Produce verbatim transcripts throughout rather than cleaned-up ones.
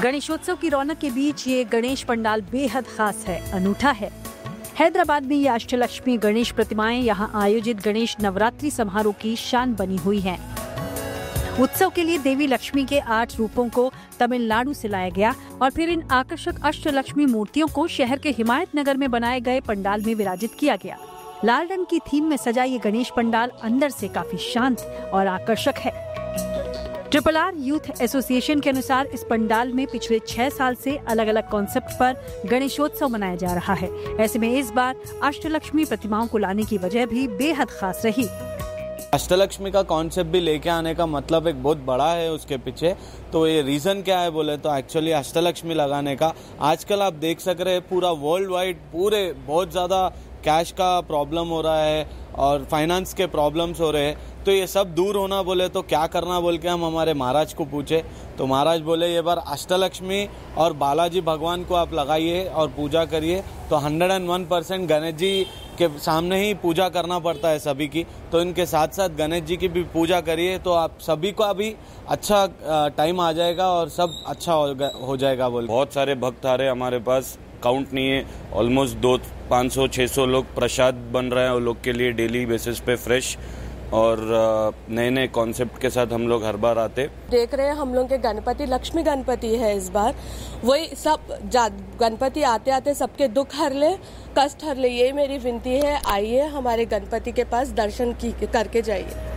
गणेशोत्सव की रौनक के बीच ये गणेश पंडाल बेहद खास है, अनूठा है। हैदराबाद में ये अष्टलक्ष्मी गणेश प्रतिमाएं यहाँ आयोजित गणेश नवरात्रि समारोह की शान बनी हुई हैं। उत्सव के लिए देवी लक्ष्मी के आठ रूपों को तमिलनाडु से लाया गया और फिर इन आकर्षक अष्टलक्ष्मी मूर्तियों को शहर के हिमायत नगर में बनाए गए पंडाल में विराजित किया गया। लाल रंग की थीम में सजा ये गणेश पंडाल अंदर से काफी शांत और आकर्षक है। ट्रिपल आर यूथ एसोसिएशन के अनुसार इस पंडाल में पिछले छह साल से अलग अलग कॉन्सेप्ट पर गणेशोत्सव मनाया जा रहा है। ऐसे में इस बार अष्टलक्ष्मी प्रतिमाओं को लाने की वजह भी बेहद खास रही। अष्टलक्ष्मी का कॉन्सेप्ट भी लेके आने का मतलब एक बहुत बड़ा है उसके पीछे। तो ये रीजन क्या है बोले तो एक्चुअली अष्टलक्ष्मी लगाने का आजकल आप देख सक रहे हैं पूरा वर्ल्ड वाइड पूरे बहुत ज़्यादा कैश का प्रॉब्लम हो रहा है और फाइनेंस के प्रॉब्लम्स हो रहे हैं। तो ये सब दूर होना बोले तो क्या करना बोल के हम हमारे महाराज को पूछे तो महाराज बोले ये बार अष्टलक्ष्मी और बालाजी भगवान को आप लगाइए और पूजा करिए। तो hundred and one percent Ganesh ji के सामने ही पूजा करना पड़ता है सभी की, तो इनके साथ साथ गणेश जी की भी पूजा करिए तो आप सभी को अभी अच्छा टाइम आ जाएगा और सब अच्छा हो जाएगा बोल। बहुत सारे भक्त आ रहे हमारे पास, काउंट नहीं है, ऑलमोस्ट दो पाँच सौ छः सौ लोग प्रसाद बन रहे हैं वो लोग के लिए डेली बेसिस पे फ्रेश और नए नए कॉन्सेप्ट के साथ हम लोग हर बार आते। देख रहे हैं हम लोग के गणपति लक्ष्मी गणपति है इस बार, वही सब गणपति आते आते सबके दुख हर ले, कष्ट हर ले, ये मेरी विनती है। आइए हमारे गणपति के पास दर्शन की करके जाइए।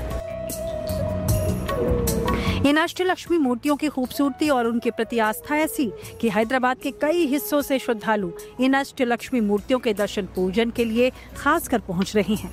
इन अष्टलक्ष्मी मूर्तियों की खूबसूरती और उनके प्रति आस्था ऐसी कि हैदराबाद के कई हिस्सों से श्रद्धालु इन अष्टलक्ष्मी मूर्तियों के दर्शन पूजन के लिए खासकर पहुंच रहे हैं।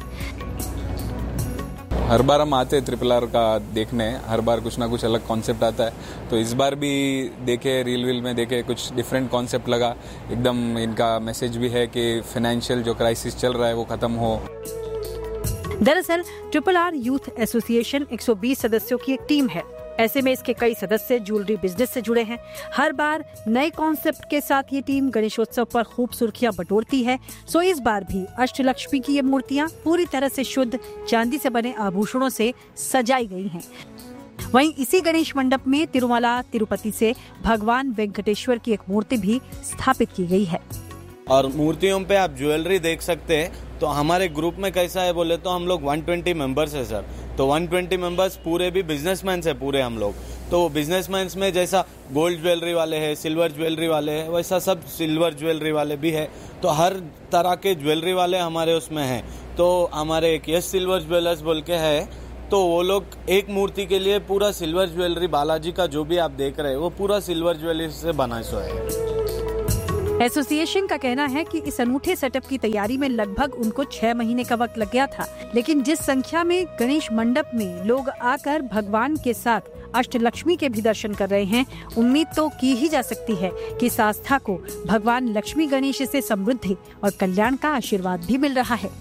हर बार हम आते हैं ट्रिपल आर का देखने, हर बार कुछ ना कुछ अलग कॉन्सेप्ट आता है। तो इस बार भी देखे रील वील में देखे कुछ डिफरेंट कॉन्सेप्ट लगा। एकदम इनका मैसेज भी है कि फाइनेंशियल जो क्राइसिस चल रहा है वो खत्म हो। दरअसल ट्रिपल आर यूथ एसोसिएशन एक सौ बीस सदस्यों की एक टीम है। ऐसे में इसके कई सदस्य ज्वेलरी बिजनेस से जुड़े हैं। हर बार नए कॉन्सेप्ट के साथ ये टीम गणेशोत्सव पर खूब सुर्खियां बटोरती है। सो इस बार भी अष्टलक्ष्मी की ये मूर्तियां पूरी तरह से शुद्ध चांदी से बने आभूषणों से सजाई गई हैं। वहीं इसी गणेश मंडप में तिरुमला तिरुपति से भगवान वेंकटेश्वर की एक मूर्ति भी स्थापित की गई है। और मूर्तियों पे आप ज्वेलरी देख सकते हैं। तो हमारे ग्रुप में कैसा है बोले तो हम लोग एक सौ बीस मेंबर्स है सर। तो एक सौ बीस मेंबर्स पूरे भी बिजनेसमैन है पूरे हम लोग। तो बिजनेसमैन में जैसा गोल्ड ज्वेलरी वाले हैं, सिल्वर ज्वेलरी वाले हैं, वैसा सब सिल्वर ज्वेलरी वाले भी है। तो हर तरह के ज्वेलरी वाले हमारे उसमें हैं। तो हमारे एक यस सिल्वर ज्वेलर्स बोल के है, तो वो लोग एक मूर्ति के लिए पूरा सिल्वर ज्वेलरी बालाजी का जो भी आप देख रहे हैं वो पूरा सिल्वर ज्वेलरी से बना सो है। एसोसिएशन का कहना है कि इस अनूठे सेटअप की तैयारी में लगभग उनको छह महीने का वक्त लग गया था, लेकिन जिस संख्या में गणेश मंडप में लोग आकर भगवान के साथ अष्टलक्ष्मी के भी दर्शन कर रहे हैं, उम्मीद तो की ही जा सकती है कि इस आस्था को भगवान लक्ष्मी गणेश से समृद्धि और कल्याण का आशीर्वाद भी मिल रहा है।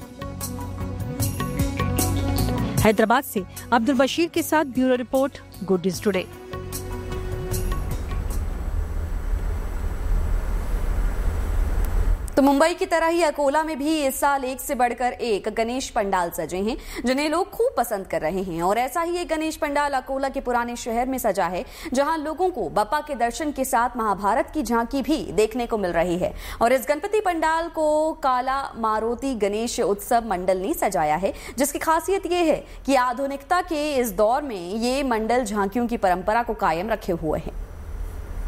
हैदराबाद से अब्दुल बशीर के साथ bureau report, good news today. तो मुंबई की तरह ही अकोला में भी इस साल एक से बढ़कर एक गणेश पंडाल सजे हैं जिन्हें लोग खूब पसंद कर रहे हैं। और ऐसा ही एक गणेश पंडाल अकोला के पुराने शहर में सजा है जहां लोगों को बप्पा के दर्शन के साथ महाभारत की झांकी भी देखने को मिल रही है। और इस गणपति पंडाल को काला मारुति गणेश उत्सव मंडल ने सजाया है, जिसकी खासियत ये है कि आधुनिकता के इस दौर में ये मंडल झांकियों की परंपरा को कायम रखे हुए हैं।